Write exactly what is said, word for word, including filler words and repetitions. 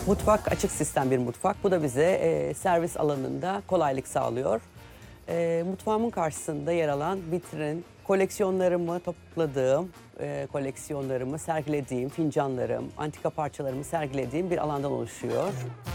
Mutfak açık sistem bir mutfak. Bu da bize e, servis alanında kolaylık sağlıyor. E, mutfağımın karşısında yer alan vitrin, koleksiyonlarımı topladığım, e, koleksiyonlarımı sergilediğim, fincanlarım, antika parçalarımı sergilediğim bir alandan oluşuyor.